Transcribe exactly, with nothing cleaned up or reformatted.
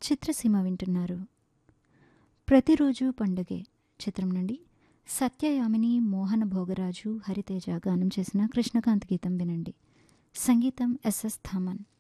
చిత్రసీమ వింటున్నారు. ప్రతిరోజు పండుగే చిత్రం నుండి సత్యయామిని, మోహన భోగరాజు, హరితేజ గానం చేసిన కృష్ణకాంత్ గీతం వినండి. సంగీతం ఎస్ఎస్ థామన్.